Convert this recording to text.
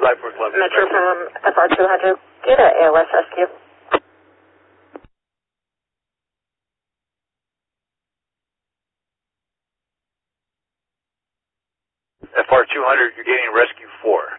Metro from FR200, get a ALS rescue. FR200, you're getting rescue 4.